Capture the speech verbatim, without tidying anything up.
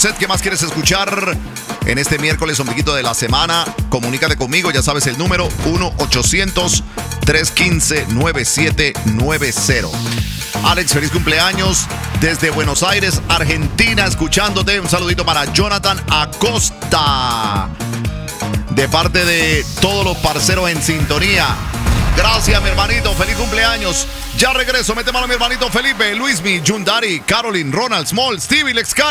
¿Qué más quieres escuchar en este miércoles ombliguito de la semana? Comunícate conmigo, ya sabes el número uno ochocientos, tres uno cinco, nueve siete nueve cero. Alex, feliz cumpleaños desde Buenos Aires, Argentina, escuchándote. Un saludito para Jonathan Acosta, de parte de todos los parceros en sintonía. Gracias, mi hermanito, feliz cumpleaños. Ya regreso, mete mano a mi hermanito Felipe, Luismi, Jundari, Caroline, Ronald, Small, Stevie, Lex Cali.